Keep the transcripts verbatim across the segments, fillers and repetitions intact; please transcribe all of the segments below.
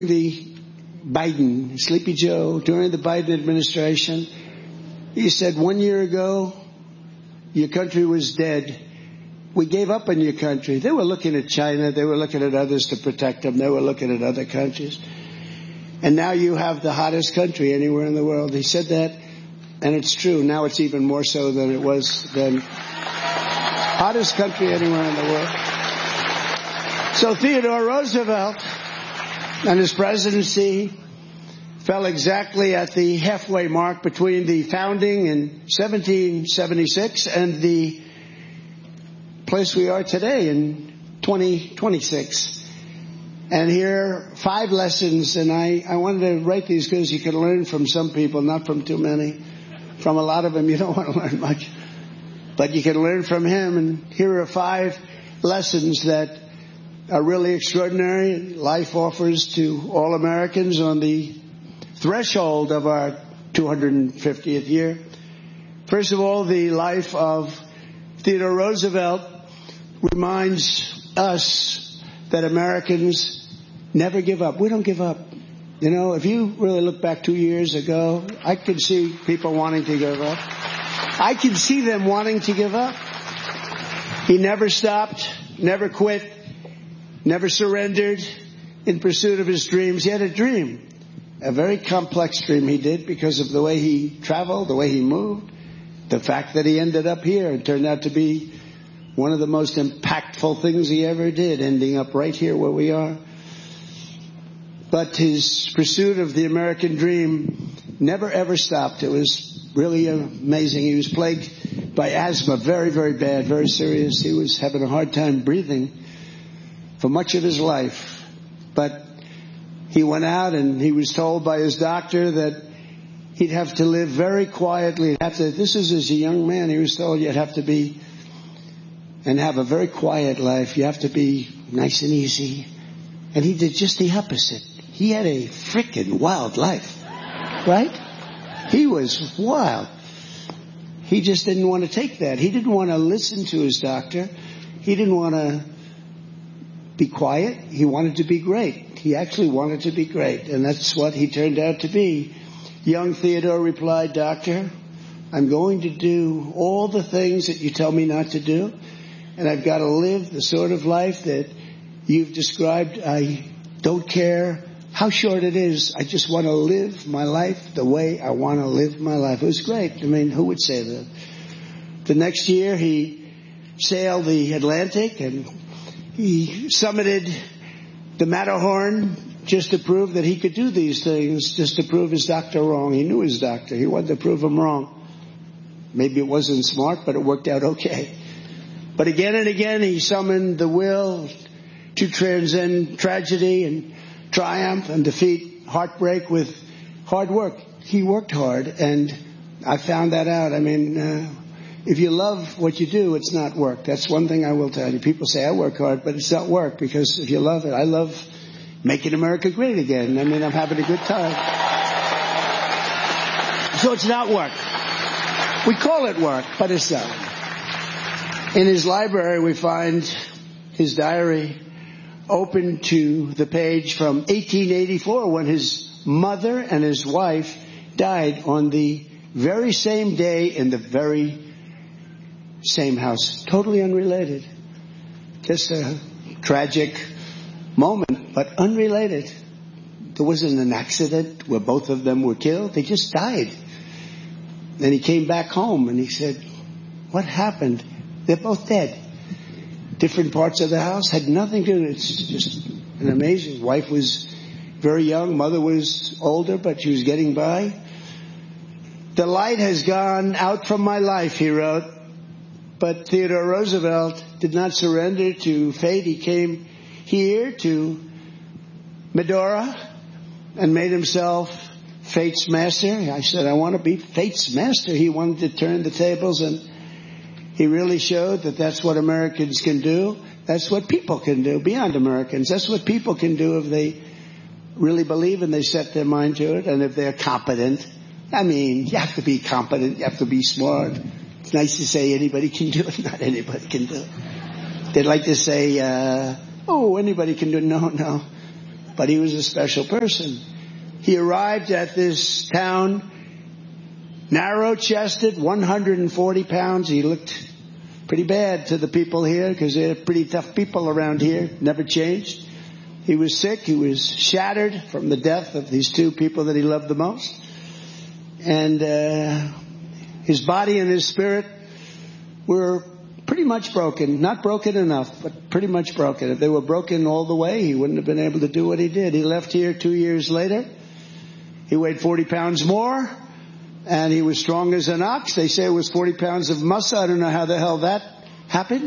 the Biden, Sleepy Joe, during the Biden administration, he said, one year ago, your country was dead. We gave up on your country. They were looking at China. They were looking at others to protect them. They were looking at other countries. And now you have the hottest country anywhere in the world. He said that, and it's true. Now it's even more so than it was then. Hottest country anywhere in the world. So Theodore Roosevelt and his presidency fell exactly at the halfway mark between the founding in seventeen seventy-six and the place we are today in twenty twenty-six. And here are five lessons, and I, I wanted to write these because you can learn from some people, not from too many. From a lot of them, you don't want to learn much. But you can learn from him, and here are five lessons that are really extraordinary. Life offers to all Americans on the threshold of our two hundred fiftieth year. First of all, the life of Theodore Roosevelt reminds us that Americans never give up. We don't give up. You know, if you really look back two years ago, I could see people wanting to give up. I can see them wanting to give up. He never stopped, never quit, never surrendered in pursuit of his dreams. He had a dream, a very complex dream he did because of the way he traveled, the way he moved, the fact that he ended up here. It turned out to be one of the most impactful things he ever did, ending up right here where we are. But his pursuit of the American dream never, ever stopped. It was really amazing. He was plagued by asthma, very, very bad, very serious. He was having a hard time breathing for much of his life. But he went out and he was told by his doctor that he'd have to live very quietly. Have to, this is as a young man, he was told you'd have to be and have a very quiet life. You have to be nice and easy. And he did just the opposite. He had a freaking wild life, right? He was wild. He just didn't want to take that. He didn't want to listen to his doctor. He didn't want to be quiet. He wanted to be great. He actually wanted to be great. And that's what he turned out to be. Young Theodore replied, Doctor, I'm going to do all the things that you tell me not to do. And I've got to live the sort of life that you've described. I don't care how short it is. I just want to live my life the way I want to live my life. It was great. I mean, who would say that? The next year he sailed the Atlantic and he summited the Matterhorn just to prove that he could do these things, just to prove his doctor wrong. He knew his doctor. He wanted to prove him wrong. Maybe it wasn't smart, but it worked out okay. But again and again he summoned the will to transcend tragedy and triumph and defeat heartbreak with hard work. He worked hard, and I found that out. I mean, uh, if you love what you do, it's not work. That's one thing I will tell you. People say, I work hard, but it's not work, because if you love it, I love making America great again. I mean, I'm having a good time. So it's not work. We call it work, but it's not. In his library, we find his diary open to the page from eighteen eighty-four, when his mother and his wife died on the very same day in the very same house. Totally unrelated. Just a tragic moment, but unrelated. There wasn't an accident where both of them were killed. They just died. Then he came back home and he said, what happened? They're both dead. Different parts of the house, had nothing to do. It's just an amazing. Wife was very young. Mother was older, but she was getting by. The light has gone out from my life, he wrote. But Theodore Roosevelt did not surrender to fate. He came here to Medora and made himself fate's master. I said, I want to be fate's master. He wanted to turn the tables, and he really showed that that's what Americans can do. That's what people can do, beyond Americans. That's what people can do if they really believe and they set their mind to it, and if they're competent. I mean, you have to be competent. You have to be smart. It's nice to say anybody can do it. Not anybody can do it. They'd like to say, uh, oh, anybody can do it. No, no. but he was a special person. He arrived at this town, narrow-chested, one hundred forty pounds. He looked pretty bad to the people here because they're pretty tough people around here, never changed. He was sick. He was shattered from the death of these two people that he loved the most. And uh, his body and his spirit were pretty much broken. Not broken enough, but pretty much broken. If they were broken all the way, he wouldn't have been able to do what he did. He left here two years later. He weighed forty pounds more, and he was strong as an ox. They say it was forty pounds of muscle. I don't know how the hell that happened.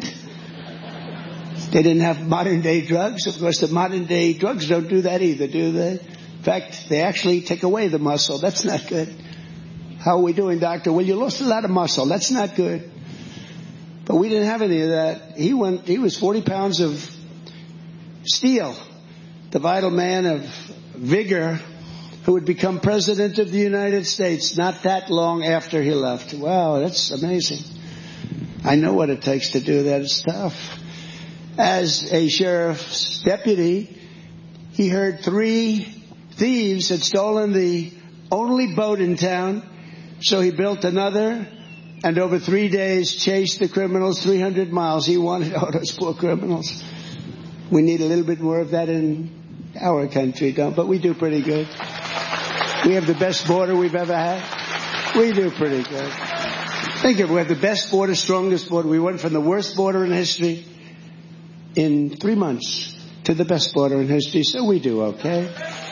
They didn't have modern-day drugs. Of course, the modern-day drugs don't do that either, do they? In fact, they actually take away the muscle. That's not good. How are we doing, doctor? Well, you lost a lot of muscle. That's not good. But we didn't have any of that. He went. He was forty pounds of steel, the vital man of vigor, who would become president of the United States not that long after he left. Wow, that's amazing. I know what it takes to do that. It's tough. As a sheriff's deputy, he heard three thieves had stolen the only boat in town, so he built another, and over three days chased the criminals three hundred miles. He wanted all those poor criminals. We need a little bit more of that in our country, don't? But we do pretty good. We have the best border we've ever had. We do pretty good. Think of it. We have the best border, strongest border. We went from the worst border in history in three months to the best border in history, so we do okay.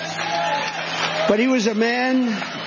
But he was a man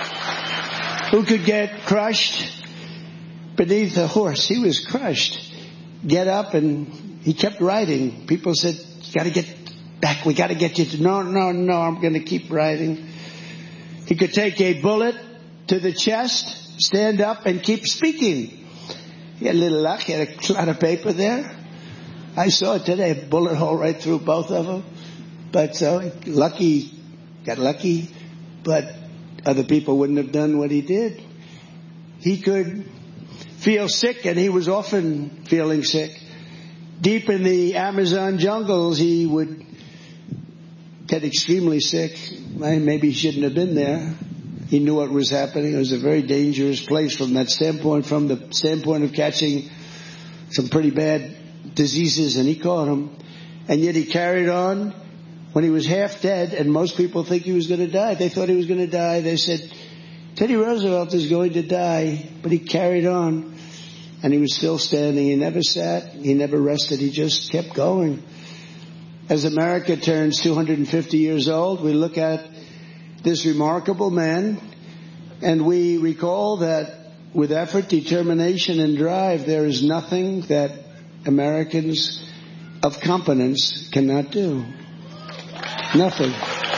who could get crushed beneath a horse. He was crushed. Get up, and he kept riding. People said, you got to get back. We got to get you to, no, no, no, I'm going to keep riding. He could take a bullet to the chest, stand up, and keep speaking. He had a little luck. He had a lot of paper there. I saw it today, a bullet hole right through both of them. But so lucky, got lucky. But other people wouldn't have done what he did. He could feel sick, and he was often feeling sick. Deep in the Amazon jungles, he would get extremely sick. Maybe he shouldn't have been there. He knew what was happening. It was a very dangerous place from that standpoint, from the standpoint of catching some pretty bad diseases, and he caught them. And yet he carried on. When he was half dead, and most people think he was going to die, they thought he was going to die. They said, Teddy Roosevelt is going to die, but he carried on, and he was still standing. He never sat. He never rested. He just kept going. As America turns two hundred fifty years old, we look at this remarkable man, and we recall that with effort, determination, and drive, there is nothing that Americans of competence cannot do. Nothing.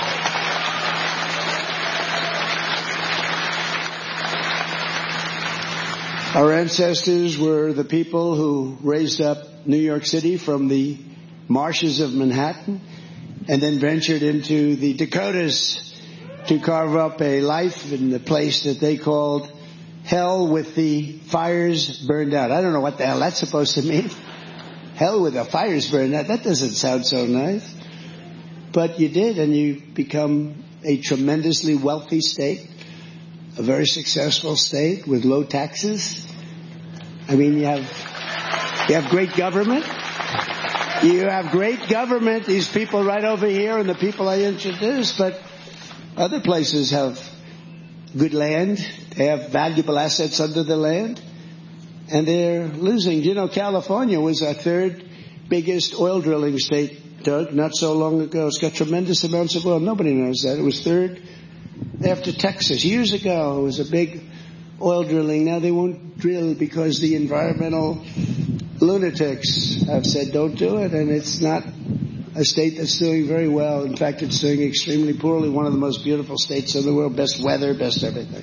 Our ancestors were the people who raised up New York City from the marshes of Manhattan and then ventured into the Dakotas to carve up a life in the place that they called hell with the fires burned out. I don't know what the hell that's supposed to mean. Hell with the fires burned out. That doesn't sound so nice. But you did, and you become a tremendously wealthy state, a very successful state with low taxes. I mean, you have you have great government. You have great government. These people right over here and the people I introduced, but other places have good land. They have valuable assets under the land, and they're losing. You know, California was our third biggest oil drilling state, Doug, not so long ago. It's got tremendous amounts of oil. Nobody knows that. It was third after Texas. Years ago, it was a big oil drilling. Now they won't drill because the environmental lunatics have said don't do it, and it's not a state that's doing very well. In fact, it's doing extremely poorly. One of the most beautiful states in the world, best weather, best everything.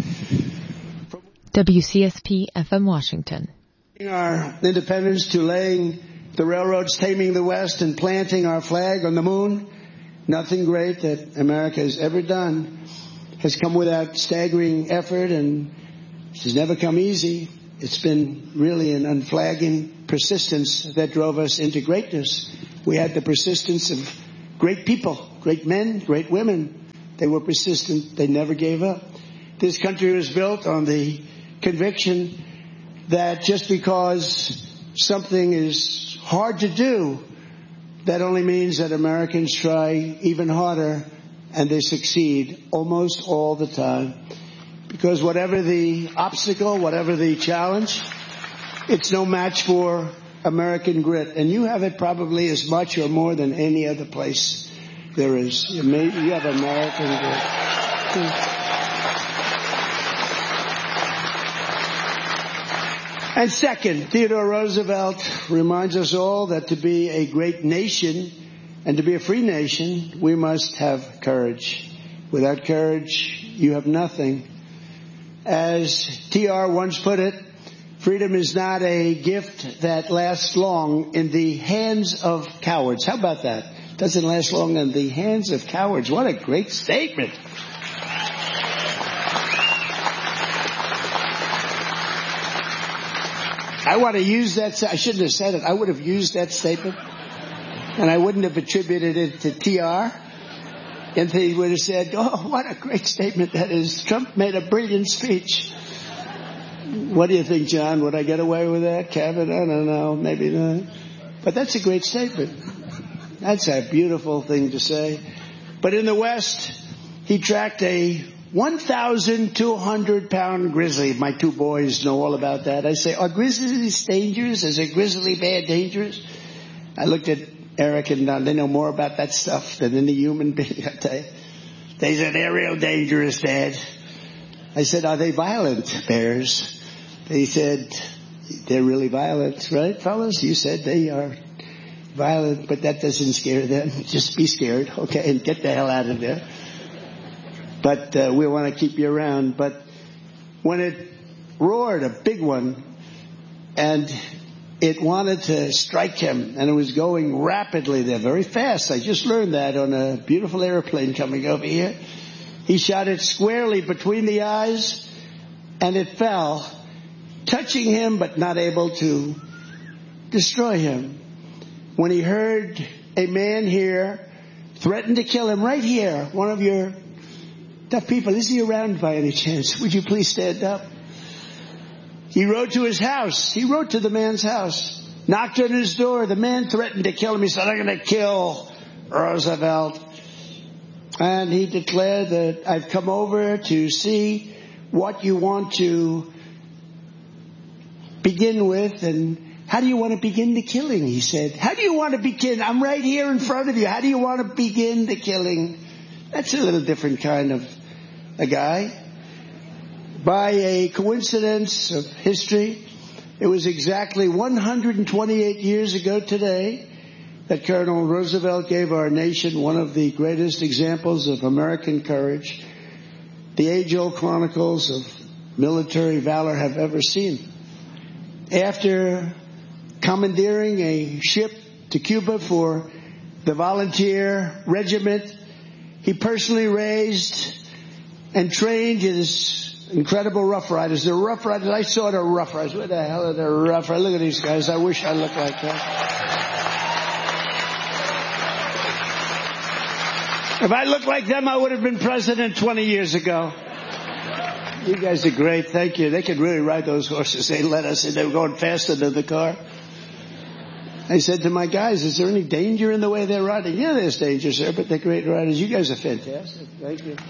W C S P F M Washington. Our independence to laying the railroads, taming the West, and planting our flag on the moon. Nothing great that America has ever done has come without staggering effort, and it has never come easy. It's been really an unflagging persistence that drove us into greatness. We had the persistence of great people great men, great women. They were persistent. They never gave up. This country was built on the conviction that just because something is hard to do, that only means that Americans try even harder, and they succeed almost all the time. Because whatever the obstacle, whatever the challenge, it's no match for American grit. And you have it probably as much or more than any other place there is. You have American grit. And second, Theodore Roosevelt reminds us all that to be a great nation and to be a free nation, we must have courage. Without courage, you have nothing. As T R once put it, freedom is not a gift that lasts long in the hands of cowards. How about that? Doesn't last long in the hands of cowards. What a great statement. I want to use that. I shouldn't have said it. I would have used that statement, and I wouldn't have attributed it to T R. And he would have said, oh, what a great statement that is. Trump made a brilliant speech. What do you think, John? Would I get away with that? Kevin? I don't know. Maybe not. But that's a great statement. That's a beautiful thing to say. But in the West, he tracked a one thousand two hundred pound grizzly. My two boys know all about that. I say, are grizzlies dangerous? Is a grizzly bear dangerous? I looked at Eric and Don. They know more about that stuff than any human being, I tell you. They said, they're real dangerous, Dad. I said, are they violent bears? They said, they're really violent, right, fellas? You said they are violent, but that doesn't scare them. Just be scared, okay, and get the hell out of there. But uh, we want to keep you around. But when it roared, a big one, and it wanted to strike him, and it was going rapidly there, very fast. I just learned that on a beautiful airplane coming over here. He shot it squarely between the eyes, and it fell, touching him but not able to destroy him. When he heard a man here threaten to kill him right here, one of your tough people, is he around by any chance? Would you please stand up? He rode to his house. He rode to the man's house, knocked on his door. The man threatened to kill him. He said, I'm going to kill Roosevelt. And he declared that I've come over to see what you want to begin with, and how do you want to begin the killing? He said, how do you want to begin? I'm right here in front of you. How do you want to begin the killing? That's a little different kind of a guy. By a coincidence of history, it was exactly one hundred twenty-eight years ago today that Colonel Roosevelt gave our nation one of the greatest examples of American courage the age-old chronicles of military valor have ever seen. After commandeering a ship to Cuba for the volunteer regiment, he personally raised and trained his incredible Rough Riders. The Rough Riders, I saw the Rough Riders. What the hell are the Rough Riders? Look at these guys. I wish I looked like that. If I looked like them, I would have been president twenty years ago. You guys are great. Thank you. They could really ride those horses. They let us in. They were going faster than the car. I said to my guys, is there any danger in the way they're riding? Yeah, there's danger, sir, but they're great riders. You guys are fantastic. Thank you.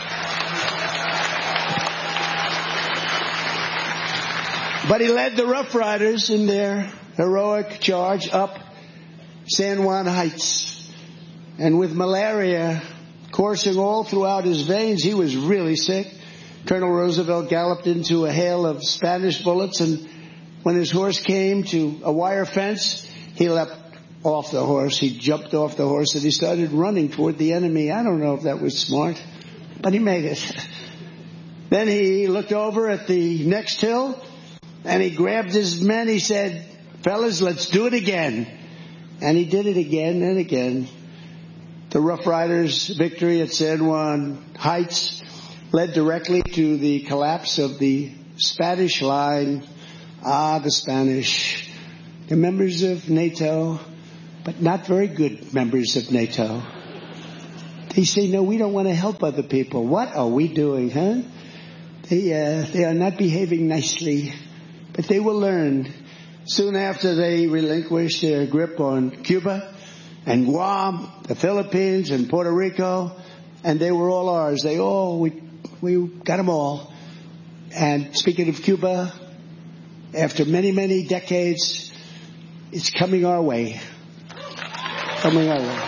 But he led the Rough Riders in their heroic charge up San Juan Heights. And with malaria coursing all throughout his veins, he was really sick. Colonel Roosevelt galloped into a hail of Spanish bullets, and when his horse came to a wire fence, he leapt off the horse. He jumped off the horse and he started running toward the enemy. I don't know if that was smart, but he made it. Then he looked over at the next hill and he grabbed his men. He said, fellas, let's do it again. And he did it again and again. The Rough Riders' victory at San Juan Heights led directly to the collapse of the Spanish line. Ah, the Spanish. They're members of NATO, but not very good members of NATO. He said, no, we don't want to help other people. What are we doing, huh? They, uh, they are not behaving nicely, but they will learn. Soon after they relinquished their grip on Cuba and Guam, the Philippines and Puerto Rico, and they were all ours. They all, we, we got them all. And speaking of Cuba, after many, many decades, it's coming our way. Coming our way.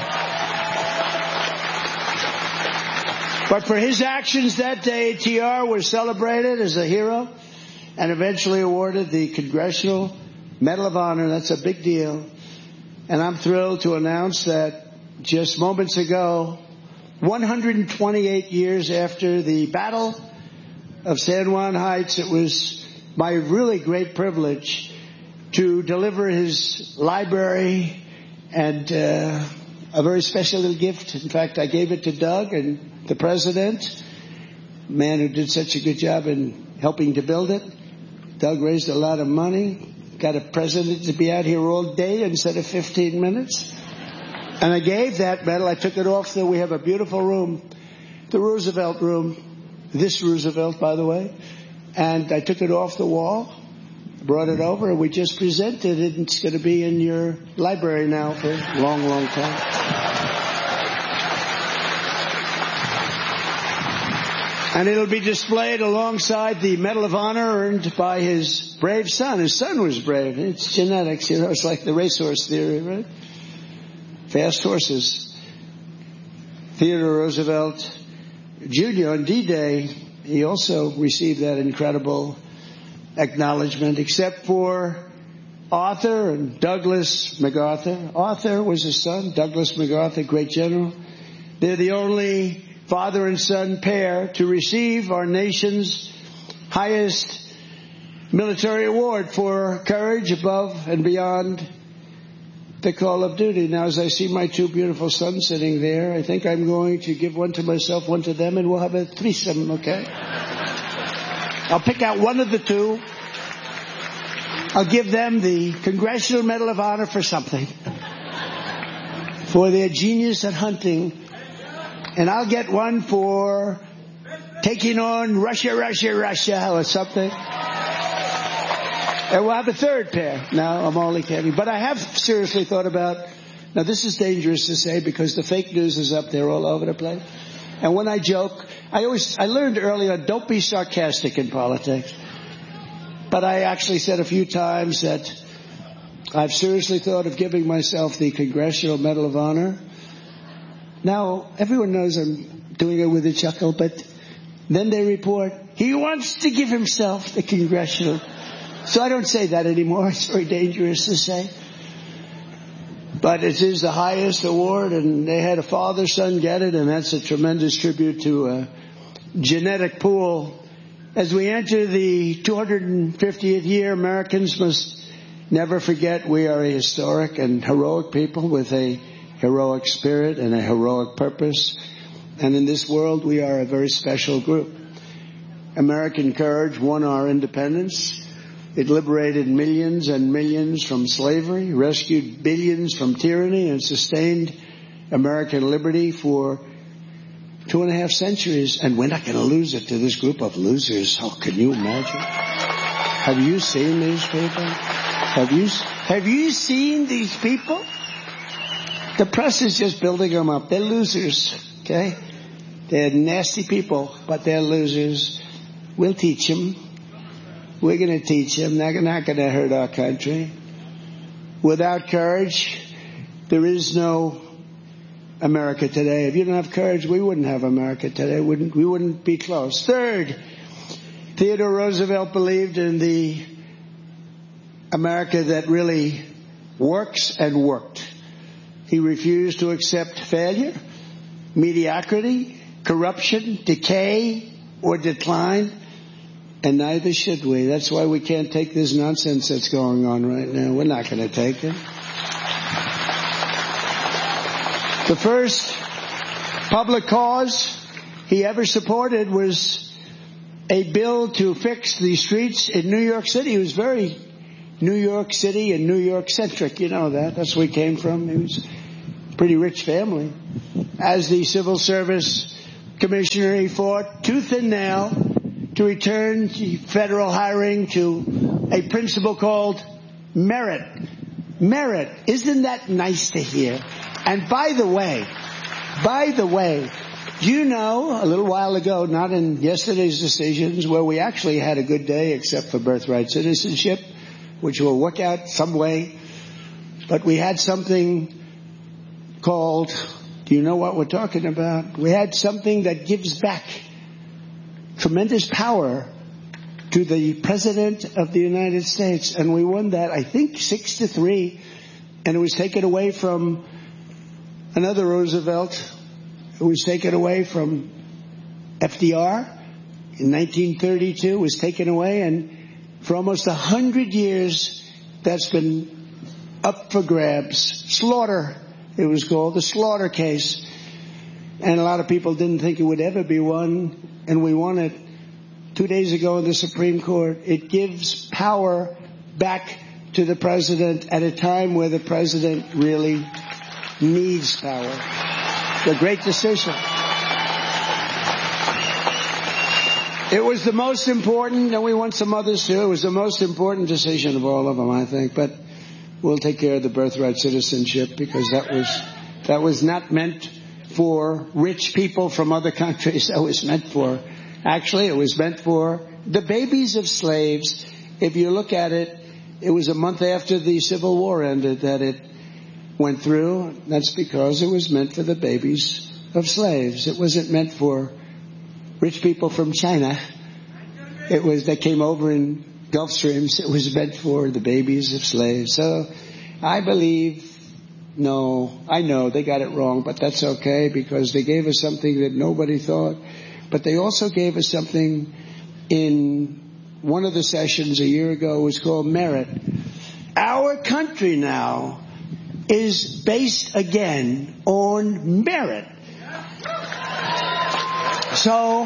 But for his actions that day, T R was celebrated as a hero and eventually awarded the Congressional Medal of Honor. That's a big deal. And I'm thrilled to announce that just moments ago, one hundred twenty-eight years after the Battle of San Juan Heights, it was my really great privilege to deliver his library and uh, a very special little gift. In fact, I gave it to Doug and the president, a man who did such a good job in helping to build it. Doug raised a lot of money, got a president to be out here all day instead of fifteen minutes. And I gave that medal. I took it off there. We have a beautiful room, the Roosevelt room. This Roosevelt, by the way. And I took it off the wall, brought it over, and we just presented it. It's going to be in your library now for a long, long time. And it'll be displayed alongside the Medal of Honor earned by his brave son. His son was brave. It's genetics, you know. It's like the racehorse theory, right? Fast horses. Theodore Roosevelt Junior on D-Day, he also received that incredible acknowledgement, except for Arthur and Douglas MacArthur. Arthur was his son, Douglas MacArthur, great general. They're the only father and son pair to receive our nation's highest military award for courage above and beyond the call of duty. Now, as I see my two beautiful sons sitting there, I think I'm going to give one to myself, one to them, and we'll have a threesome, okay? I'll pick out one of the two. I'll give them the Congressional Medal of Honor for something, for their genius at hunting. And I'll get one for taking on Russia, Russia, Russia, or something. And we'll have a third pair. Now, I'm only kidding. But I have seriously thought about, now this is dangerous to say because the fake news is up there all over the place. And when I joke, I always, I learned early on, don't be sarcastic in politics. But I actually said a few times that I've seriously thought of giving myself the Congressional Medal of Honor. Now, everyone knows I'm doing it with a chuckle, but then they report, he wants to give himself the Congressional. So I don't say that anymore. It's very dangerous to say. But it is the highest award, and they had a father-son get it, and that's a tremendous tribute to a genetic pool. As we enter the two hundred fiftieth year, Americans must never forget we are a historic and heroic people with a heroic spirit and a heroic purpose. And in this world, we are a very special group. American courage won our independence. It liberated millions and millions from slavery, rescued billions from tyranny, and sustained American liberty for two and a half centuries. And we're not going to lose it to this group of losers. Oh, can you imagine? Have you seen these people? Have you, have you seen these people? The press is just building them up. They're losers, okay? They're nasty people, but they're losers. We'll teach them. We're going to teach them. They're not going to hurt our country. Without courage, there is no America today. If you don't have courage, we wouldn't have America today. We wouldn't, we wouldn't be close. Third, Theodore Roosevelt believed in the America that really works and worked. He refused to accept failure, mediocrity, corruption, decay, or decline. And neither should we. That's why we can't take this nonsense that's going on right now. We're not going to take it. The first public cause he ever supported was a bill to fix the streets in New York City. He was very New York City and New York centric. You know that. That's where he came from. He was a pretty rich family. as the Civil Service Commissioner, he fought tooth and nail to return federal hiring to a principle called merit. Merit. Isn't that nice to hear? And by the way, by the way, do you know, a little while ago, not in yesterday's decisions, where we actually had a good day except for birthright citizenship, which will work out some way, but we had something called, do you know what we're talking about? We had something that gives back tremendous power to the President of the United States, and we won that, I think, six to three, and it was taken away from another Roosevelt. It was taken away from F D R in nineteen thirty-two. It was taken away, and for almost a hundred years, that's been up for grabs. Slaughter, it was called, the Slaughter case. And a lot of people didn't think it would ever be won, and we won it two days ago in the Supreme Court. It gives power back to the president at a time where the president really needs power. It's a great decision. It was the most important, and we want some others too. It was the most important decision of all of them, I think. But we'll take care of the birthright citizenship, because that was that was not meant for rich people from other countries. That was meant for, actually, it was meant for the babies of slaves. If you look at it, it was a month after the Civil War ended that it went through. That's because it was meant for the babies of slaves. It wasn't meant for rich people from China. It was, that came over in Gulf Streams. It was meant for the babies of slaves. So I believe, no, I know they got it wrong, but that's okay, because they gave us something that nobody thought. But they also gave us something in one of the sessions a year ago. It was called merit. Our country now is based again on merit. So,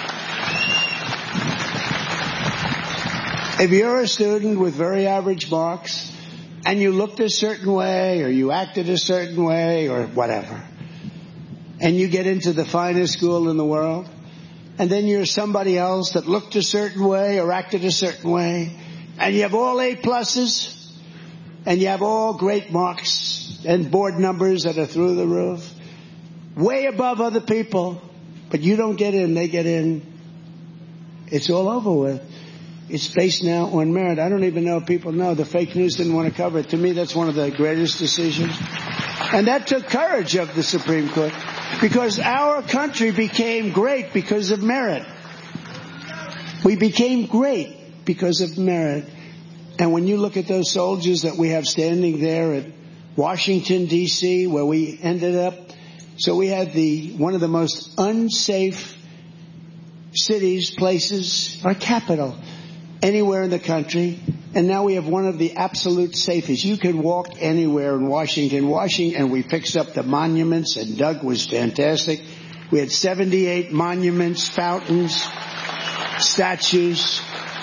if you're a student with very average marks, and you looked a certain way, or you acted a certain way, or whatever, and you get into the finest school in the world, and then you're somebody else that looked a certain way or acted a certain way, and you have all A pluses, and you have all great marks and board numbers that are through the roof, way above other people, but you don't get in, they get in, it's all over with. It's based now on merit. I don't even know if people know. The fake news didn't want to cover it. To me, that's one of the greatest decisions. And that took courage of the Supreme Court, because our country became great because of merit. We became great because of merit. And when you look at those soldiers that we have standing there at Washington, D C, where we ended up, so we had the one of the most unsafe cities, places, our capital, anywhere in the country, and now we have one of the absolute safest. You can walk anywhere in Washington, Washington, and we fixed up the monuments, and Doug was fantastic. We had seventy-eight monuments, fountains, statues.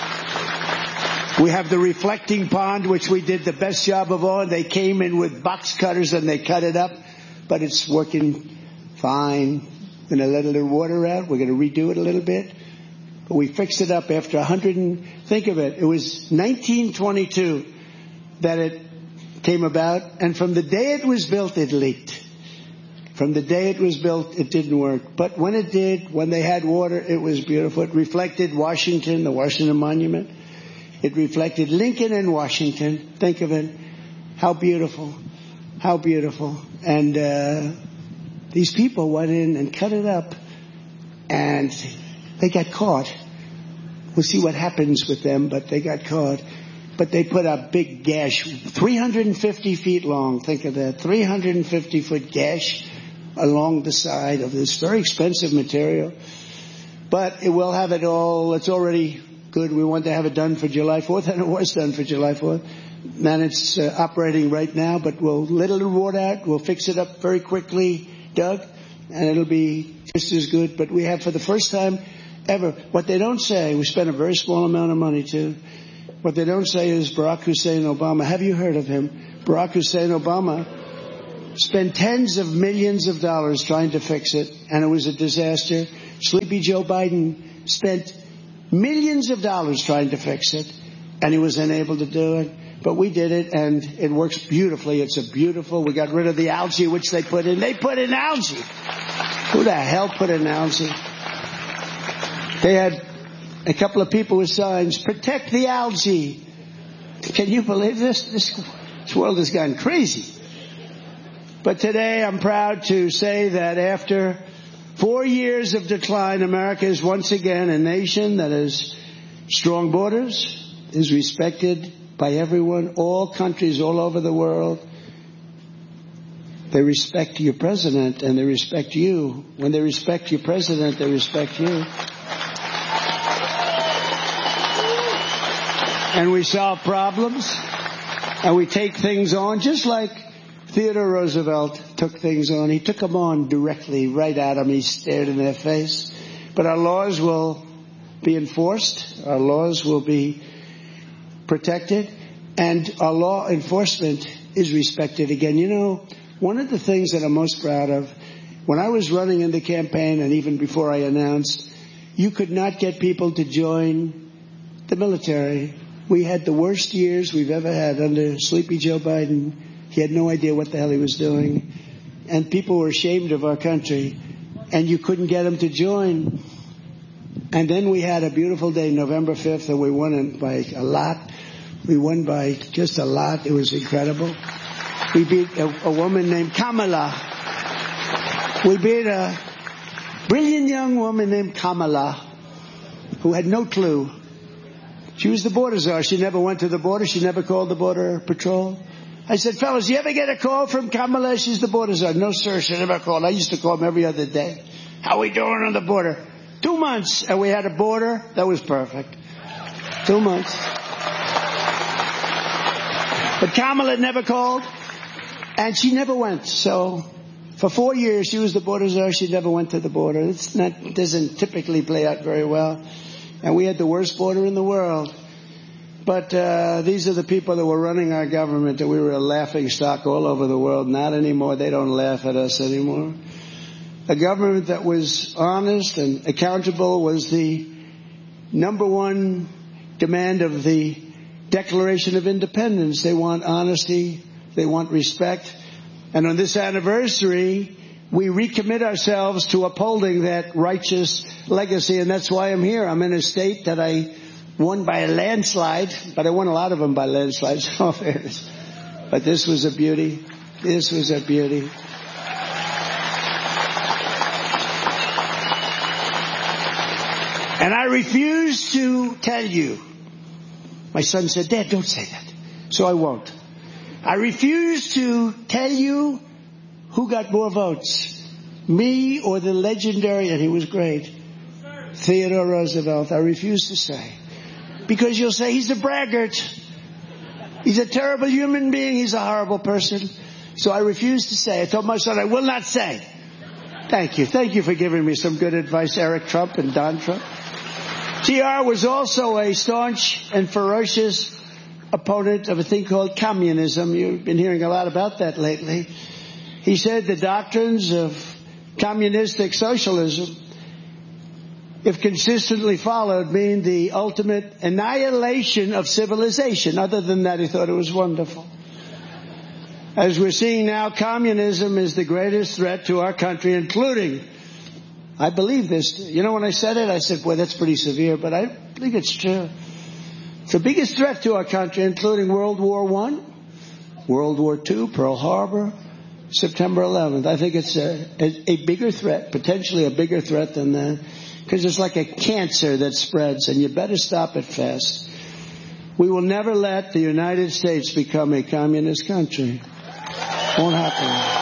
We have the reflecting pond, which we did the best job of all. They came in with box cutters and they cut it up, but it's working fine. We're going to let a little water out. We're going to redo it a little bit. But we fixed it up after a hundred and, think of it, it was nineteen twenty-two that it came about, and from the day it was built, it leaked. From the day it was built, it didn't work. But when it did, when they had water, it was beautiful. It reflected Washington, the Washington Monument. It reflected Lincoln and Washington. Think of it. How beautiful. How beautiful. And uh these people went in and cut it up, and they got caught. We'll see what happens with them, but they got caught. But they put a big gash, three hundred fifty feet long. Think of that. three hundred fifty foot gash along the side of this very expensive material. But it will have it all. It's already good. We want to have it done for July fourth, and it was done for July fourth. And it's uh, operating right now, but we'll let a little water out. We'll fix it up very quickly, Doug, and it'll be just as good. But we have, for the first time ever, what they don't say, we spent a very small amount of money too. What they don't say is Barack Hussein Obama. Have you heard of him? Barack Hussein Obama spent tens of millions of dollars trying to fix it, and it was a disaster. Sleepy Joe Biden spent millions of dollars trying to fix it, and he was unable to do it. But we did it, and it works beautifully. It's a beautiful. We got rid of the algae, which they put in. They put in algae. Who the hell put in algae? They had a couple of people with signs, protect the algae. Can you believe this? This, this world has gone crazy. But today I'm proud to say that after four years of decline, America is once again a nation that has strong borders, is respected by everyone, all countries all over the world. They respect your president and they respect you. When they respect your president, they respect you. And we solve problems and we take things on just like Theodore Roosevelt took things on. He took them on directly, right at them. He stared in their face. But our laws will be enforced. Our laws will be protected. And our law enforcement is respected again. You know, one of the things that I'm most proud of, when I was running in the campaign and even before I announced, you could not get people to join the military. We had the worst years we've ever had under Sleepy Joe Biden. He had no idea what the hell he was doing. And people were ashamed of our country. And you couldn't get them to join. And then we had a beautiful day, November fifth, and we won it by a lot. We won by just a lot. It was incredible. We beat a, a woman named Kamala. We beat a brilliant young woman named Kamala who had no clue. She was the border czar. She never went to the border. She never called the border patrol. I said, fellas, you ever get a call from Kamala? She's the border czar. No, sir, she never called. I used to call them every other day. How we doing on the border? Two months, and we had a border that was perfect. Two months. But Kamala never called, and she never went. So for four years, she was the border czar. She never went to the border. It's not, it doesn't typically play out very well. And we had the worst border in the world. But uh, these are the people that were running our government, that we were a laughing stock all over the world. Not anymore. They don't laugh at us anymore. A government that was honest and accountable was the number one demand of the Declaration of Independence. They want honesty. They want respect. And on this anniversary, we recommit ourselves to upholding that righteous legacy. And that's why I'm here. I'm in a state that I won by a landslide, but I won a lot of them by landslides, in all fairness. But this was a beauty. This was a beauty. And I refuse to tell you. My son said, Dad, don't say that. So I won't. I refuse to tell you who got more votes, me or the legendary, and he was great, Theodore Roosevelt. I refuse to say. Because you'll say he's a braggart. He's a terrible human being. He's a horrible person. So I refuse to say. I told my son I will not say. Thank you. Thank you for giving me some good advice, Eric Trump and Don Trump. T R was also a staunch and ferocious opponent of a thing called communism. You've been hearing a lot about that lately. He said the doctrines of communistic socialism, if consistently followed, mean the ultimate annihilation of civilization. Other than that, he thought it was wonderful. As we're seeing now, communism is the greatest threat to our country, including, I believe this. You know, when I said it, I said, boy, that's pretty severe, but I think it's true. It's the biggest threat to our country, including World War One, World War Two, Pearl Harbor, September eleventh. I think it's a, a, a bigger threat, potentially a bigger threat than that, because it's like a cancer that spreads, and you better stop it fast. We will never let the United States become a communist country. Won't happen.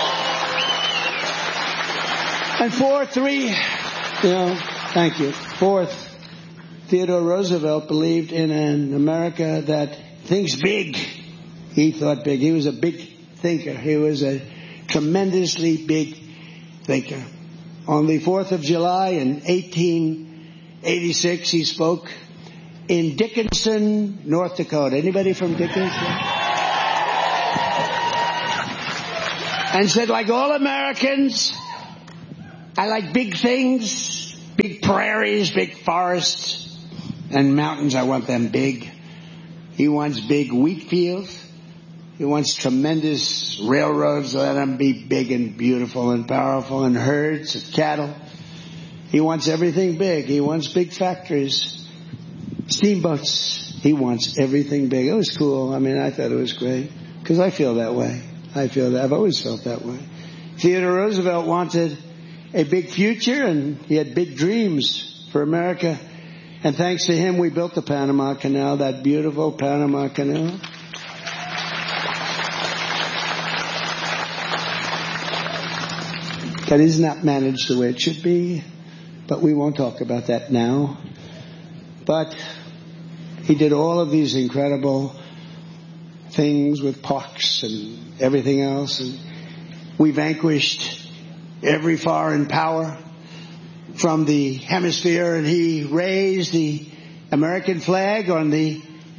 And fourth, three, you know, thank you. Fourth, Theodore Roosevelt believed in an America that thinks big. He thought big. He was a big thinker. He was a tremendously big thinker. On the fourth of July in eighteen eighty-six, he spoke in Dickinson, North Dakota. Anybody from Dickinson? and said, like all Americans, I like big things, big prairies, big forests, and mountains. I want them big. He wants big wheat fields. He wants tremendous railroads. Let them be big and beautiful and powerful, and herds of cattle. He wants everything big. He wants big factories, steamboats. He wants everything big. It was cool. I mean, I thought it was great because I feel that way. I feel that. I've always felt that way. Theodore Roosevelt wanted a big future, and he had big dreams for America. And thanks to him, we built the Panama Canal, that beautiful Panama Canal. That is not managed the way it should be, but we won't talk about that now. But he did all of these incredible things with parks and everything else, and we vanquished every foreign power from the hemisphere, and he raised the American flag on the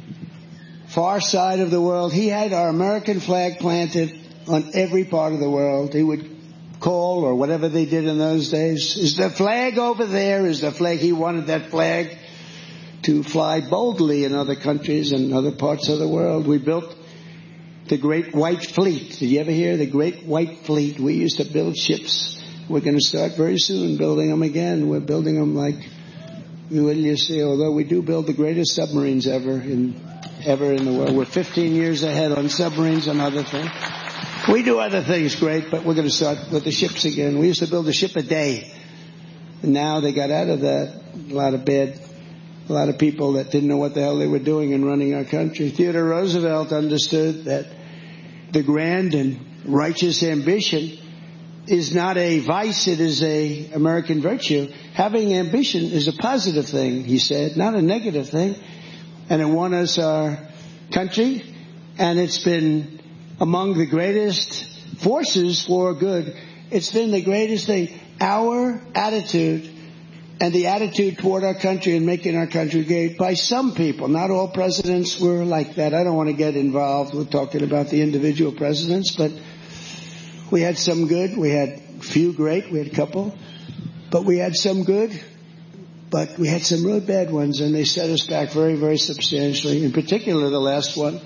far side of the world. He had our American flag planted on every part of the world. He would call, or whatever they did in those days, is the flag over there? Is the flag? He wanted that flag to fly boldly in other countries and other parts of the world. We built the Great White Fleet. Did you ever hear the Great White Fleet? We used to build ships. We're going to start very soon building them again. We're building them like, will you see, although we do build the greatest submarines ever in ever in the world. We're fifteen years ahead on submarines and other things. We do other things great, but we're going to start with the ships again. We used to build a ship a day. And now they got out of that. A lot of bad, a lot of people that didn't know what the hell they were doing in running our country. Theodore Roosevelt understood that the grand and righteous ambition is not a vice, it is a American virtue. Having ambition is a positive thing, he said, not a negative thing. And it won us our country, and it's been among the greatest forces for good. It's been the greatest thing. Our attitude and the attitude toward our country and making our country great by some people. Not all presidents were like that. I don't want to get involved with talking about the individual presidents, but we had some good. We had few great. We had a couple. But we had some good. But we had some really bad ones, and they set us back very, very substantially. In particular, the last one.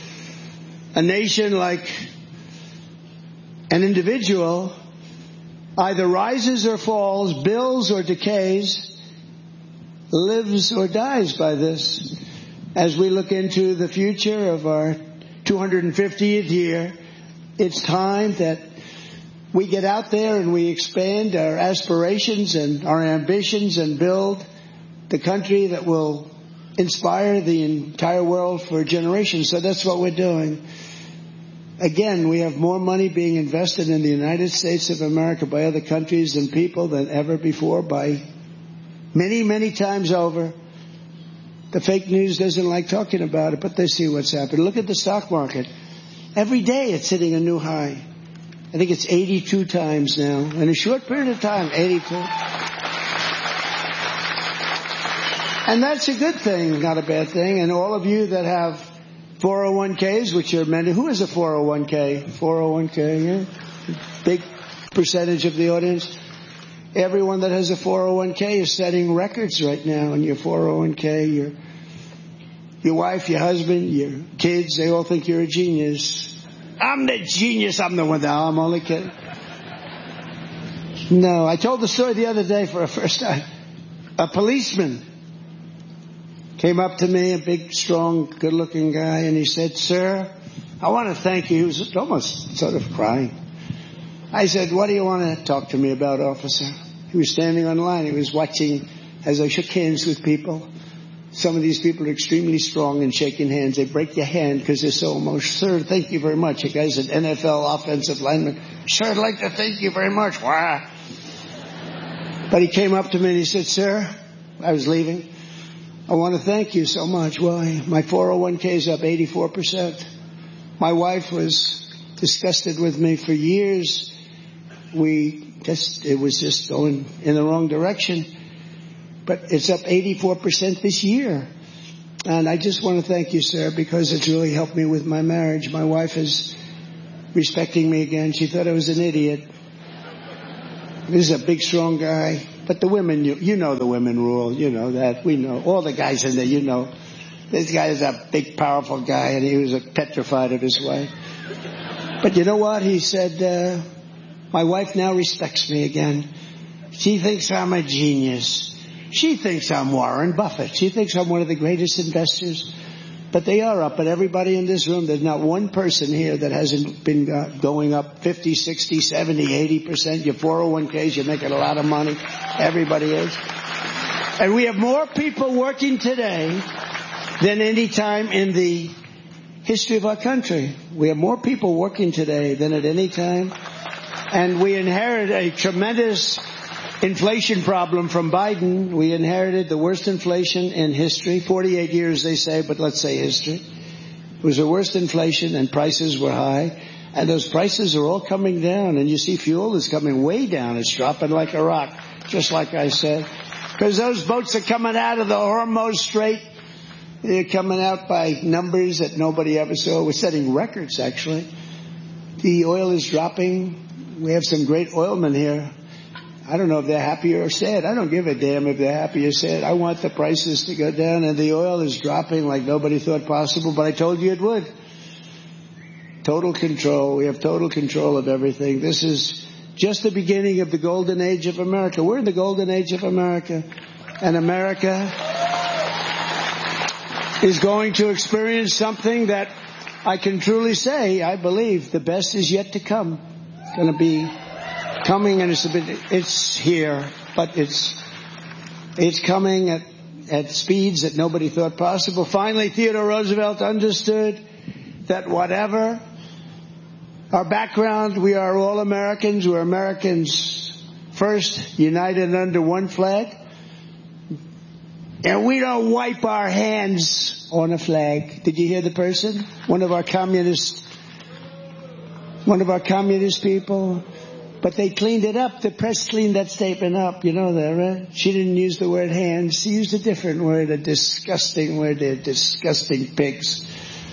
A nation, like an individual, either rises or falls, builds or decays, lives or dies by this. As we look into the future of our two hundred fiftieth year, it's time that we get out there and we expand our aspirations and our ambitions and build the country that will inspire the entire world for generations. So that's what we're doing. Again, we have more money being invested in the United States of America by other countries and people than ever before, by many, many times over. The fake news doesn't like talking about it, but they see what's happened. Look at the stock market. Every day it's hitting a new high. I think it's eighty-two times now. In a short period of time, eighty-two. And that's a good thing, not a bad thing. And all of you that have four oh one k's, which are many. Who has a four oh one k? four oh one k, yeah? Big percentage of the audience. Everyone that has a four oh one k is setting records right now in your four oh one k. Your, your wife, your husband, your kids, they all think you're a genius. I'm the genius. I'm the one that I'm only kidding. No, I told the story the other day for the first time. A policeman came up to me, a big, strong, good-looking guy, and he said, "Sir, I want to thank you." He was almost sort of crying. I said, "What do you want to talk to me about, officer?" He was standing on line. He was watching as I shook hands with people. Some of these people are extremely strong in shaking hands. They break your hand because they're so emotional. "Sir, thank you very much." A guy's an N F L offensive lineman. "Sir, I'd like to thank you very much." Wow. But he came up to me and he said, "Sir," I was leaving, "I want to thank you so much." Why? My four oh one k is up eighty-four percent. My wife was disgusted with me for years. We just, it was just going in the wrong direction. But it's up eighty-four percent this year. And I just want to thank you, sir, because it's really helped me with my marriage. My wife has respecting me again. She thought I was an idiot. This is a big, strong guy. But the women, you, you know the women rule. You know that. We know. All the guys in there, you know. This guy is a big, powerful guy, and he was petrified of his wife. But you know what? He said, uh, my wife now respects me again. She thinks I'm a genius. She thinks I'm Warren Buffett. She thinks I'm one of the greatest investors. But they are up. But everybody in this room, there's not one person here that hasn't been going up fifty, sixty, seventy, eighty percent. Your four oh one k's, you're making a lot of money. Everybody is. And we have more people working today than any time in the history of our country. We have more people working today than at any time. And we inherit a tremendous inflation problem from Biden. We inherited the worst inflation in history. forty-eight years, they say, but let's say history. It was the worst inflation, and prices were high. And those prices are all coming down. And you see fuel is coming way down. It's dropping like a rock, just like I said. Because those boats are coming out of the Hormuz Strait. They're coming out by numbers that nobody ever saw. We're setting records, actually. The oil is dropping. We have some great oilmen here. I don't know if they're happy or sad. I don't give a damn if they're happy or sad. I want the prices to go down, and the oil is dropping like nobody thought possible, but I told you it would. Total control. We have total control of everything. This is just the beginning of the golden age of America. We're in the golden age of America, and America is going to experience something that I can truly say, I believe, the best is yet to come. It's going to be coming, and it's a bit, it's here, but it's, it's coming at, at speeds that nobody thought possible. Finally, Theodore Roosevelt understood that whatever our background, we are all Americans. We're Americans first, united under one flag. And we don't wipe our hands on a flag. Did you hear the person? One of our communist, one of our communist people. But they cleaned it up. The press cleaned that statement up. You know that, right? She didn't use the word hands. She used a different word, a disgusting word. They're disgusting pigs.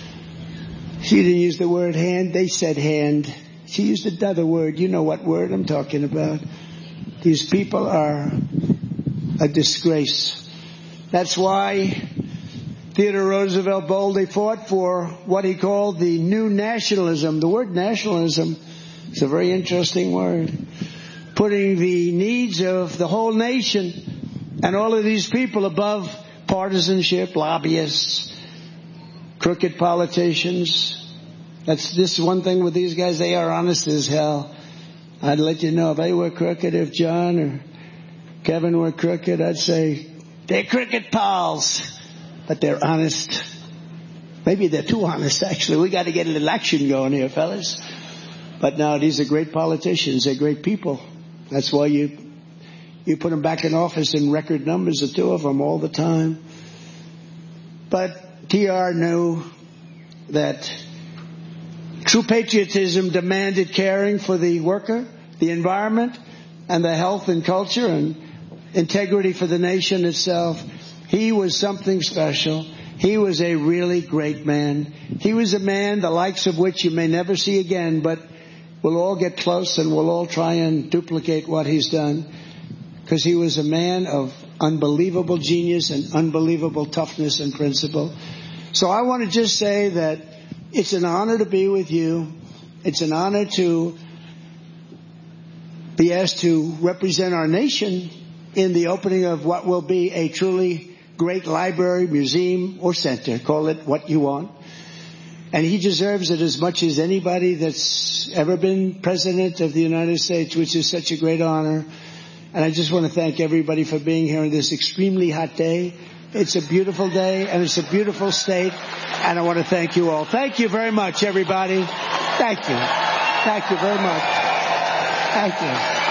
She didn't use the word hand. They said hand. She used another word. You know what word I'm talking about. These people are a disgrace. That's why Theodore Roosevelt boldly fought for what he called the new nationalism. The word nationalism, it's a very interesting word. Putting the needs of the whole nation and all of these people above partisanship, lobbyists, crooked politicians. That's this one thing with these guys. They are honest as hell. I'd let you know if they were crooked, if John or Kevin were crooked, I'd say they're crooked pals. But they're honest. Maybe they're too honest, actually. We got to get an election going here, fellas. But no, these are great politicians. They're great people. That's why you you put them back in office in record numbers, the two of them, all the time. But T R knew that true patriotism demanded caring for the worker, the environment, and the health and culture, and integrity for the nation itself. He was something special. He was a really great man. He was a man the likes of which you may never see again, but we'll all get close and we'll all try and duplicate what he's done, because he was a man of unbelievable genius and unbelievable toughness and principle. So I want to just say that it's an honor to be with you. It's an honor to be asked to represent our nation in the opening of what will be a truly great library, museum, or center. Call it what you want. And he deserves it as much as anybody that's ever been president of the United States, which is such a great honor. And I just want to thank everybody for being here on this extremely hot day. It's a beautiful day, and it's a beautiful state. And I want to thank you all. Thank you very much, everybody. Thank you. Thank you very much. Thank you.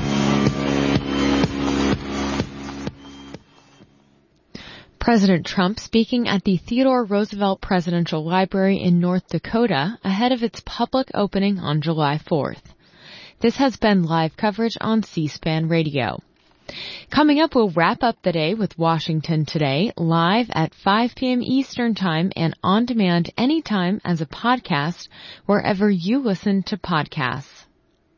President Trump speaking at the Theodore Roosevelt Presidential Library in North Dakota ahead of its public opening on July fourth. This has been live coverage on C-SPAN Radio. Coming up, we'll wrap up the day with Washington Today, live at five p.m. Eastern Time and on demand anytime as a podcast, wherever you listen to podcasts.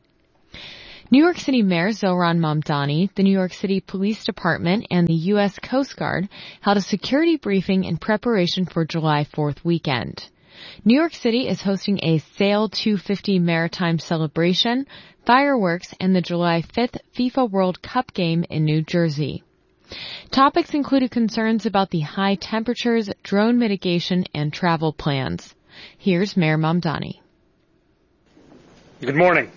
New York City Mayor Zohran Mamdani, the New York City Police Department, and the U S Coast Guard held a security briefing in preparation for July fourth weekend. New York City is hosting a Sail two fifty maritime celebration, fireworks, and the July fifth FIFA World Cup game in New Jersey. Topics included concerns about the high temperatures, drone mitigation, and travel plans. Here's Mayor Mamdani. Good morning.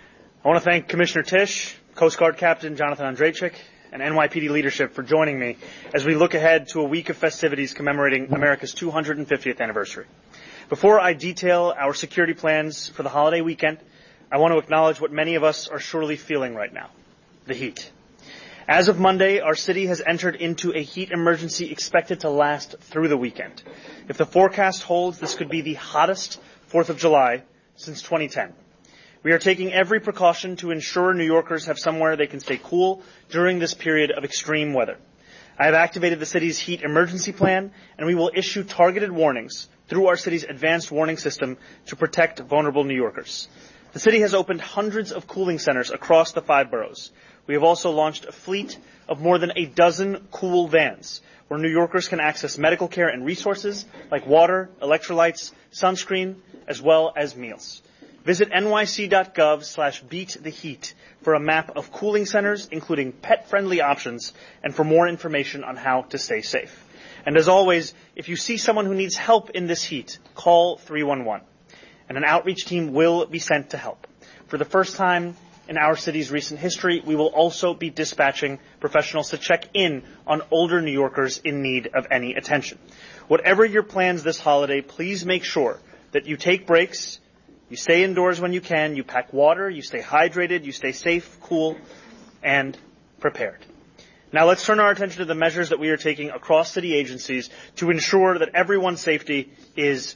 I want to thank Commissioner Tisch, Coast Guard Captain Jonathan Ondrejczyk, and N Y P D leadership for joining me as we look ahead to a week of festivities commemorating America's two hundred fiftieth anniversary. Before I detail our security plans for the holiday weekend, I want to acknowledge what many of us are surely feeling right now, the heat. As of Monday, our city has entered into a heat emergency expected to last through the weekend. If the forecast holds, this could be the hottest fourth of July since twenty ten. We are taking every precaution to ensure New Yorkers have somewhere they can stay cool during this period of extreme weather. I have activated the city's heat emergency plan, and we will issue targeted warnings through our city's advanced warning system to protect vulnerable New Yorkers. The city has opened hundreds of cooling centers across the five boroughs. We have also launched a fleet of more than a dozen cool vans where New Yorkers can access medical care and resources like water, electrolytes, sunscreen, as well as meals. Visit nyc.gov slash beat the heat for a map of cooling centers, including pet-friendly options, and for more information on how to stay safe. And as always, if you see someone who needs help in this heat, call three one one, and an outreach team will be sent to help. For the first time in our city's recent history, we will also be dispatching professionals to check in on older New Yorkers in need of any attention. Whatever your plans this holiday, please make sure that you take breaks, you stay indoors when you can, you pack water, you stay hydrated, you stay safe, cool, and prepared. Now let's turn our attention to the measures that we are taking across city agencies to ensure that everyone's safety is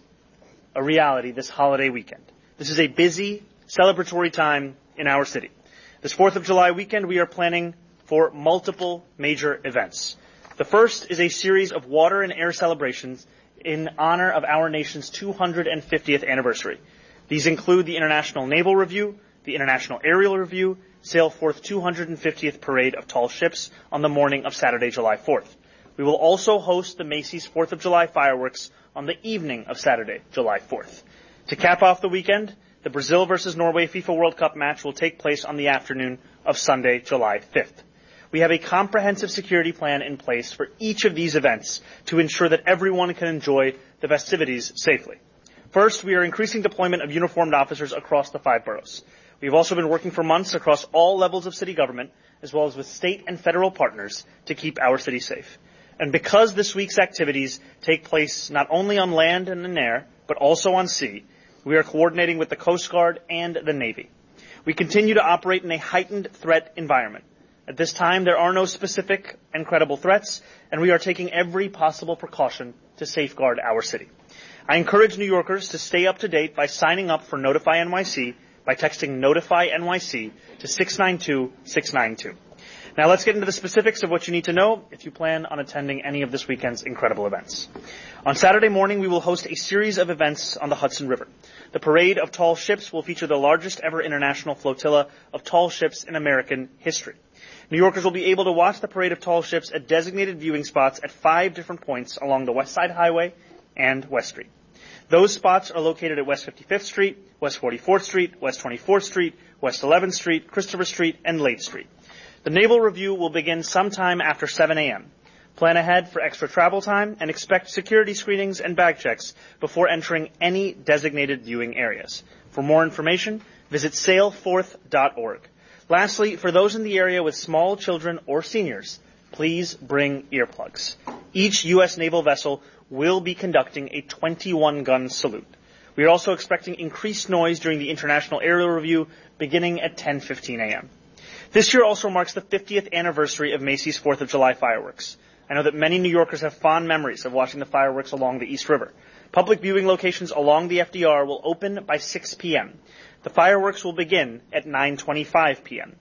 a reality this holiday weekend. This is a busy, celebratory time in our city. This fourth of July weekend, we are planning for multiple major events. The first is a series of water and air celebrations in honor of our nation's two hundred fiftieth anniversary. These include the International Naval Review, the International Aerial Review, Sail Forth two hundred fiftieth Parade of Tall Ships on the morning of Saturday, July fourth. We will also host the Macy's fourth of July fireworks on the evening of Saturday, July fourth. To cap off the weekend, the Brazil versus Norway FIFA World Cup match will take place on the afternoon of Sunday, July fifth. We have a comprehensive security plan in place for each of these events to ensure that everyone can enjoy the festivities safely. First, we are increasing deployment of uniformed officers across the five boroughs. We have also been working for months across all levels of city government, as well as with state and federal partners, to keep our city safe. And because this week's activities take place not only on land and in air, but also on sea, we are coordinating with the Coast Guard and the Navy. We continue to operate in a heightened threat environment. At this time, there are no specific and credible threats, and we are taking every possible precaution to safeguard our city. I encourage New Yorkers to stay up to date by signing up for Notify N Y C by texting Notify N Y C to six nine two six nine two. Now let's get into the specifics of what you need to know if you plan on attending any of this weekend's incredible events. On Saturday morning, we will host a series of events on the Hudson River. The Parade of Tall Ships will feature the largest ever international flotilla of tall ships in American history. New Yorkers will be able to watch the Parade of Tall Ships at designated viewing spots at five different points along the West Side Highway and West Street. Those spots are located at West fifty-fifth Street, West forty-fourth Street, West twenty-fourth Street, West eleventh Street, Christopher Street, and Lake Street. The Naval Review will begin sometime after seven a.m. Plan ahead for extra travel time and expect security screenings and bag checks before entering any designated viewing areas. For more information, visit sail forth dot org. Lastly, for those in the area with small children or seniors, please bring earplugs. Each U S naval vessel will be conducting a twenty-one gun salute. We are also expecting increased noise during the International Aerial Review beginning at ten fifteen a.m. This year also marks the fiftieth anniversary of Macy's fourth of July fireworks. I know that many New Yorkers have fond memories of watching the fireworks along the East River. Public viewing locations along the F D R will open by six p.m. The fireworks will begin at nine twenty-five p.m.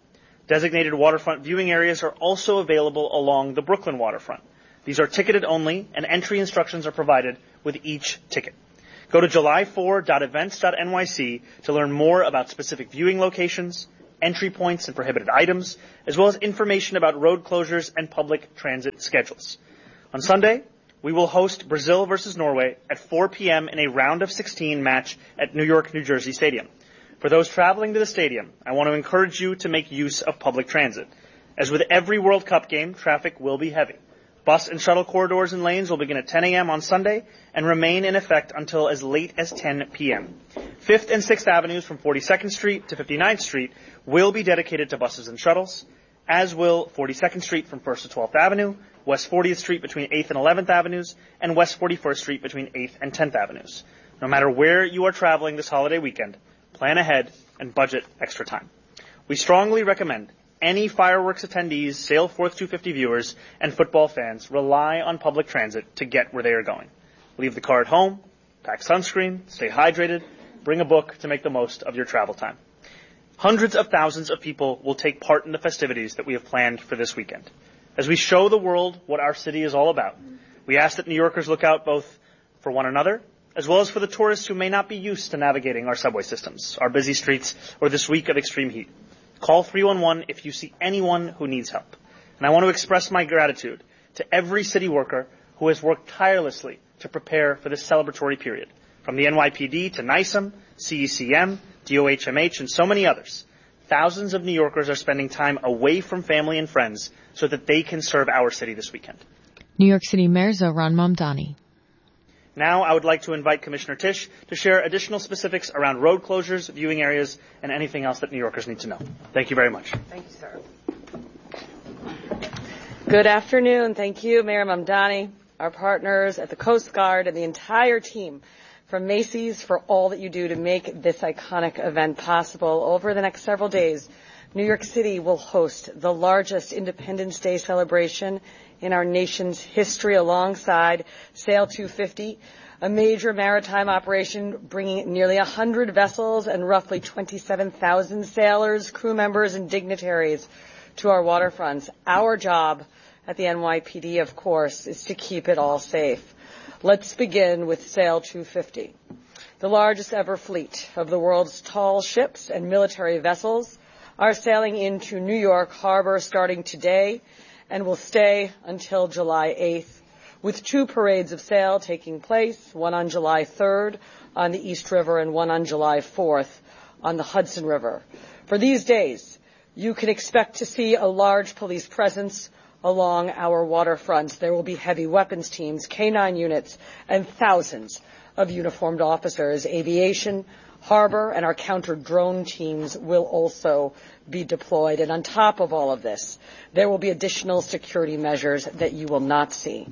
Designated waterfront viewing areas are also available along the Brooklyn waterfront. These are ticketed only, and entry instructions are provided with each ticket. Go to july four dot events dot N Y C to learn more about specific viewing locations, entry points and prohibited items, as well as information about road closures and public transit schedules. On Sunday, we will host Brazil versus Norway at four p.m. in a round of sixteen match at New York, New Jersey Stadium. For those traveling to the stadium, I want to encourage you to make use of public transit. As with every World Cup game, traffic will be heavy. Bus and shuttle corridors and lanes will begin at ten a.m. on Sunday and remain in effect until as late as ten p.m. Fifth and Sixth Avenues from forty-second Street to fifty-ninth Street will be dedicated to buses and shuttles, as will forty-second Street from first to twelfth Avenue, West fortieth Street between eighth and eleventh Avenues, and West forty-first Street between eighth and tenth Avenues. No matter where you are traveling this holiday weekend, plan ahead and budget extra time. We strongly recommend any fireworks attendees, Sail Forth two fifty viewers, and football fans rely on public transit to get where they are going. Leave the car at home, pack sunscreen, stay hydrated, bring a book to make the most of your travel time. Hundreds of thousands of people will take part in the festivities that we have planned for this weekend. As we show the world what our city is all about, we ask that New Yorkers look out both for one another as well as for the tourists who may not be used to navigating our subway systems, our busy streets, or this week of extreme heat. Call three one one if you see anyone who needs help. And I want to express my gratitude to every city worker who has worked tirelessly to prepare for this celebratory period. From the N Y P D to NYSEM, C E C M, D O H M H, and so many others, thousands of New Yorkers are spending time away from family and friends so that they can serve our city this weekend. New York City Mayor Zohran Mamdani. Now I would like to invite Commissioner Tisch to share additional specifics around road closures, viewing areas, and anything else that New Yorkers need to know. Thank you very much. Thank you, sir. Good afternoon. Thank you, Mayor Mamdani, our partners at the Coast Guard, and the entire team from Macy's for all that you do to make this iconic event possible. Over the next several days, New York City will host the largest Independence Day celebration in our nation's history alongside Sail two fifty, a major maritime operation bringing nearly one hundred vessels and roughly twenty-seven thousand sailors, crew members, and dignitaries to our waterfronts. Our job at the N Y P D, of course, is to keep it all safe. Let's begin with Sail two fifty, the largest ever fleet of the world's tall ships and military vessels are sailing into New York Harbor starting today and will stay until July eighth, with two parades of sail taking place, one on July third on the East River and one on July fourth on the Hudson River. For these days, you can expect to see a large police presence along our waterfronts. There will be heavy weapons teams, K nine units, and thousands of uniformed officers. Aviation, harbor, and our counter-drone teams will also be deployed. And on top of all of this, there will be additional security measures that you will not see.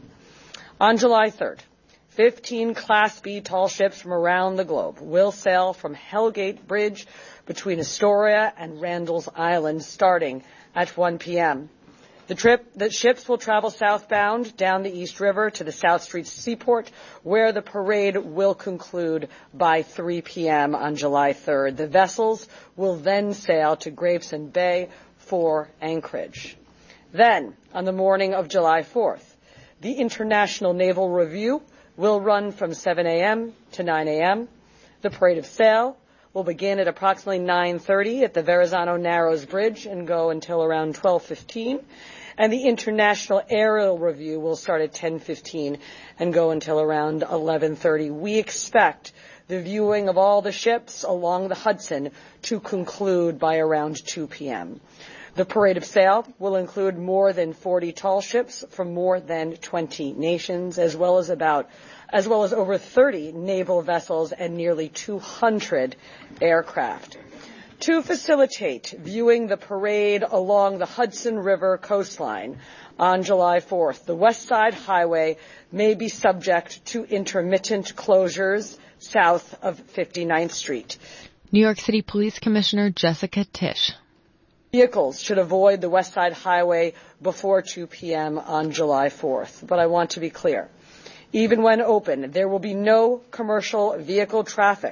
On July third, fifteen Class B tall ships from around the globe will sail from Hellgate Bridge between Astoria and Randall's Island starting at one p.m. The trip, the ships will travel southbound down the East River to the South Street Seaport, where the parade will conclude by three p.m. on July third. The vessels will then sail to Gravesend Bay for Anchorage. Then, on the morning of July fourth, the International Naval Review will run from seven a.m. to nine a.m. The parade of sail will begin at approximately nine thirty at the Verrazano Narrows Bridge and go until around twelve fifteen. And the International Aerial Review will start at ten fifteen and go until around eleven thirty. We expect the viewing of all the ships along the Hudson to conclude by around two p.m. The parade of sail will include more than forty tall ships from more than twenty nations, as well as about as well as over thirty naval vessels and nearly two hundred aircraft. To facilitate viewing the parade along the Hudson River coastline on July fourth, the West Side Highway may be subject to intermittent closures south of fifty-ninth Street. New York City Police Commissioner Jessica Tisch. Vehicles should avoid the West Side Highway before two p.m. on July fourth. But I want to be clear. Even when open, there will be no commercial vehicle traffic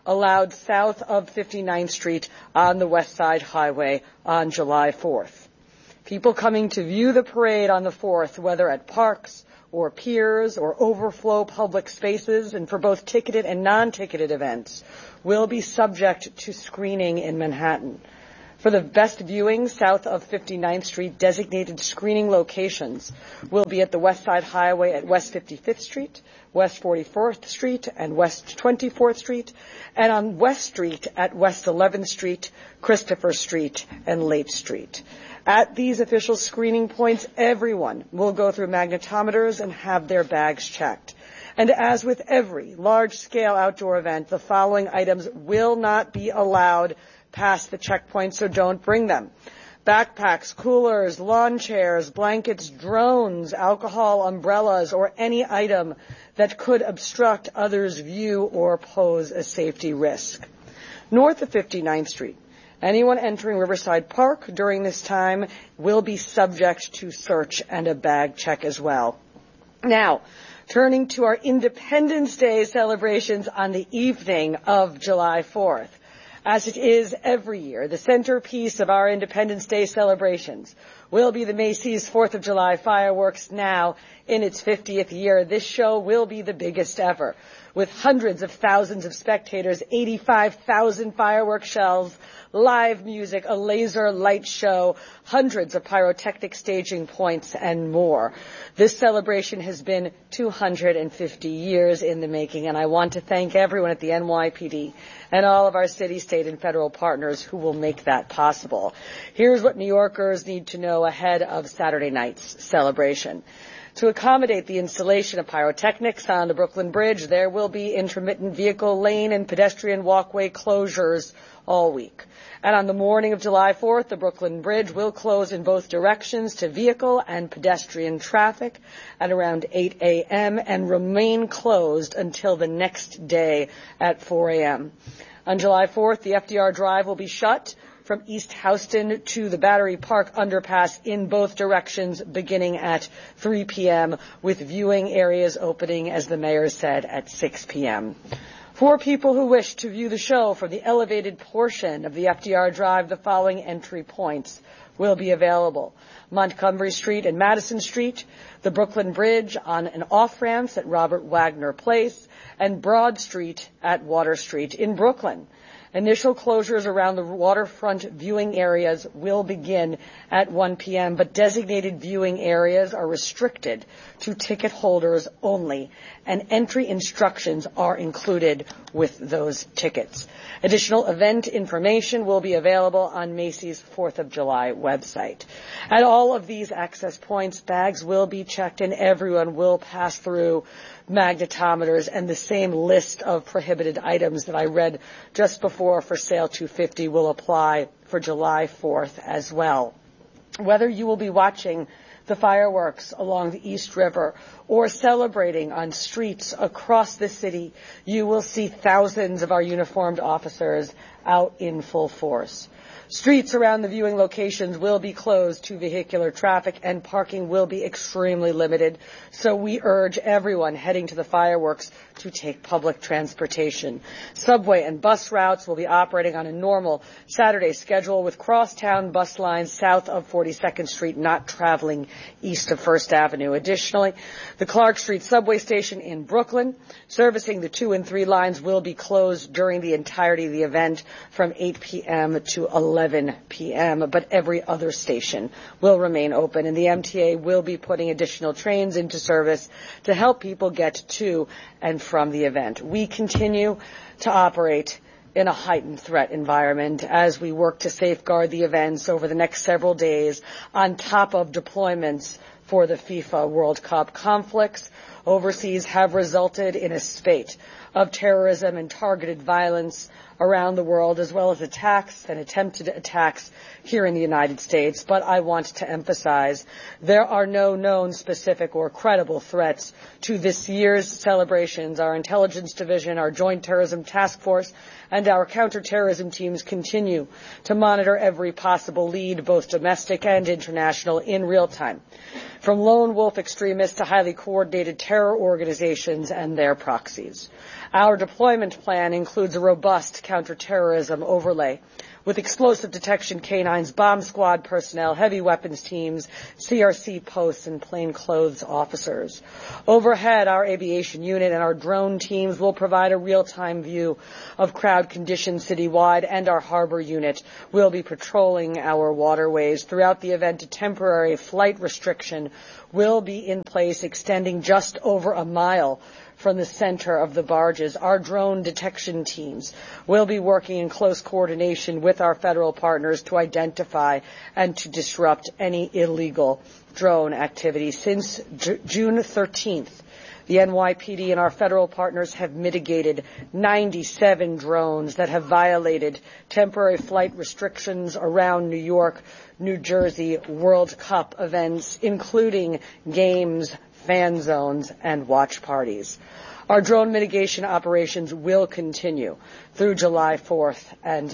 allowed south of fifty-ninth Street on the West Side Highway on July fourth. People coming to view the parade on the fourth, whether at parks or piers or overflow public spaces, and for both ticketed and non-ticketed events, will be subject to screening in Manhattan. For the best viewing south of fifty-ninth Street, designated screening locations will be at the West Side Highway at West fifty-fifth Street, West forty-fourth Street, and West twenty-fourth Street, and on West Street at West eleventh Street, Christopher Street, and Lake Street. At these official screening points, everyone will go through magnetometers and have their bags checked. And as with every large-scale outdoor event, the following items will not be allowed past the checkpoint, so don't bring them. Backpacks, coolers, lawn chairs, blankets, drones, alcohol, umbrellas, or any item that could obstruct others' view or pose a safety risk. North of fifty-ninth Street, anyone entering Riverside Park during this time will be subject to search and a bag check as well. Now, turning to our Independence Day celebrations on the evening of July fourth. As it is every year, the centerpiece of our Independence Day celebrations will be the Macy's fourth of July fireworks. Now in its fiftieth year. This show will be the biggest ever, with hundreds of thousands of spectators, eighty-five thousand firework shells, live music, a laser light show, hundreds of pyrotechnic staging points, and more. This celebration has been two hundred fifty years in the making, and I want to thank everyone at the N Y P D and all of our city, state, and federal partners who will make that possible. Here's what New Yorkers need to know ahead of Saturday night's celebration. To accommodate the installation of pyrotechnics on the Brooklyn Bridge, there will be intermittent vehicle lane and pedestrian walkway closures all week. And on the morning of July fourth, the Brooklyn Bridge will close in both directions to vehicle and pedestrian traffic at around eight a.m. and remain closed until the next day at four a.m. On July fourth, the F D R Drive will be shut from East Houston to the Battery Park underpass in both directions beginning at three p.m. with viewing areas opening, as the mayor said, at six p.m. For people who wish to view the show from the elevated portion of the F D R Drive, the following entry points will be available: Montgomery Street and Madison Street, the Brooklyn Bridge on and off ramps at Robert Wagner Place, and Broad Street at Water Street in Brooklyn. Initial closures around the waterfront viewing areas will begin at one p.m., but designated viewing areas are restricted to ticket holders only, and entry instructions are included with those tickets. Additional event information will be available on Macy's fourth of July website. At all of these access points, bags will be checked and everyone will pass through magnetometers, and the same list of prohibited items that I read just before for sale two fifty will apply for July fourth as well. Whether you will be watching the fireworks along the East River or celebrating on streets across the city, you will see thousands of our uniformed officers out in full force. Streets around the viewing locations will be closed to vehicular traffic and parking will be extremely limited, so we urge everyone heading to the fireworks to take public transportation. Subway and bus routes will be operating on a normal Saturday schedule with crosstown bus lines south of forty-second Street not traveling east of First Avenue. Additionally, the Clark Street subway station in Brooklyn, servicing the two and three lines, will be closed during the entirety of the event from eight p.m. to eleven p.m., but every other station will remain open, and the M T A will be putting additional trains into service to help people get to and from the event. We continue to operate in a heightened threat environment as we work to safeguard the events over the next several days on top of deployments for the FIFA World Cup. Conflicts overseas have resulted in a spate of terrorism and targeted violence around the world, as well as attacks and attempted attacks here in the United States. But I want to emphasize there are no known specific or credible threats to this year's celebrations. Our intelligence division, our Joint Terrorism Task Force, and our counterterrorism teams continue to monitor every possible lead, both domestic and international, in real time. from lone wolf extremists to highly coordinated terror organizations and their proxies. Our deployment plan includes a robust counterterrorism overlay with explosive detection canines, bomb squad personnel, heavy weapons teams, C R C posts, and plainclothes officers. Overhead, our aviation unit and our drone teams will provide a real-time view of crowd conditions citywide, and our harbor unit will be patrolling our waterways. Throughout the event, a temporary flight restriction will be in place extending just over a mile from the center of the barges. Our drone detection teams will be working in close coordination with our federal partners to identify and to disrupt any illegal drone activity. Since J- June thirteenth, the N Y P D and our federal partners have mitigated ninety-seven drones that have violated temporary flight restrictions around New York, New Jersey World Cup events, including games, fan zones, and watch parties. Our drone mitigation operations will continue through July fourth and